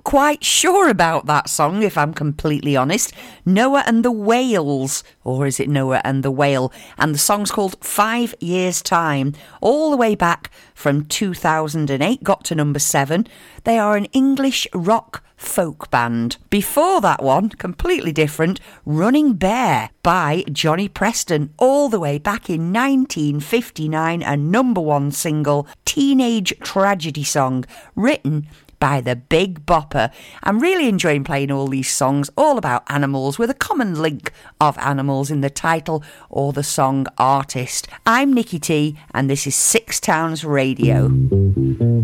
quite sure about that song, if I'm completely honest. Noah and the Whales, or is it Noah and the Whale? And the song's called 5 Years' Time, all the way back from 2008, got to number 7. They are an English rock folk band. Before that one, completely different, Running Bear by Johnny Preston, all the way back in 1959, a number 1 single, teenage tragedy song, written by the Big Bopper. I'm really enjoying playing all these songs all about animals with a common link of animals in the title or the song artist. I'm Nikki T and this is Six Towns Radio.